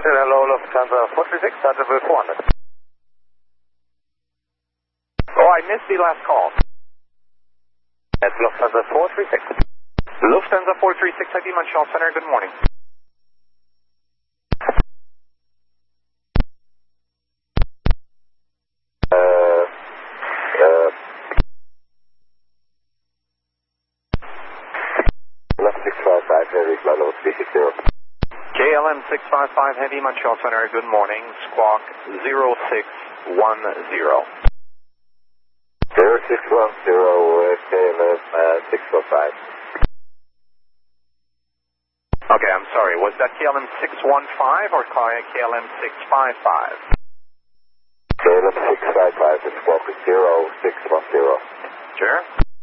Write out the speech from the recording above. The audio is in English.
Hotel, hello, Lufthansa 436, Delta Blue 400. Oh, I missed the last call. That's Lufthansa 436. Lufthansa 436, ID Montreal Center, good morning. Left 655, Heavy, Lalo 360. KLM 655 Heavy Montreal Center, good morning. Squawk 0610. 0610 KLM 645. Okay, I'm sorry. Was that KLM 615 or KLM 655? KLM 655 is Squawk 0610. Sure.